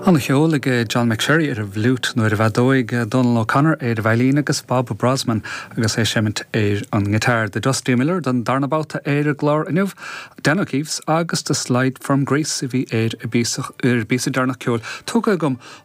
An cheolig John McSherry ar a bhlút nuair a bheitdóig Donald O'Connor ar a bhailín agus Bob Brosman agus é sémint ar an gitar de Dusty Miller don darnabáta ar a glár inniuh Dana Keeves agus the slide from Greece a bhí ar bísa darnach ceol. Tóga gom